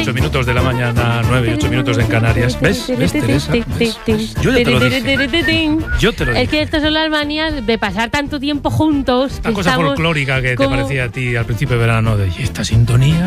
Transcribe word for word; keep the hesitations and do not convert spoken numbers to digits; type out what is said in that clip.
ocho minutos de la mañana, nueve y ocho minutos en Canarias. ¿Ves? ¿Ves, Teresa? ¿Ves? ¿Ves? Yo ya te lo dije. Yo te lo dije. Es que estas son las manías de pasar tanto tiempo juntos. Una cosa folclórica que te parecía a ti al principio de verano, de ¿y esta sintonía?